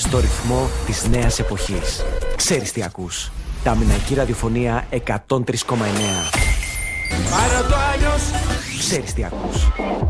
στο ρυθμό της νέας εποχής. Ξέρεις τι ακούς. Τα Μηναϊκή Ραδιοφωνία 103,9. Para το άλλος. Ξέρεις τι ακούς.